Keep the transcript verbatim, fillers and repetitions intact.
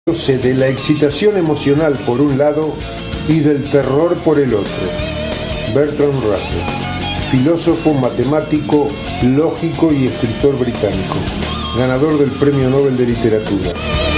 de la excitación emocional por un lado y del terror por el otro. Bertrand Russell, filósofo, matemático, lógico y escritor británico, ganador del Premio Nobel de Literatura.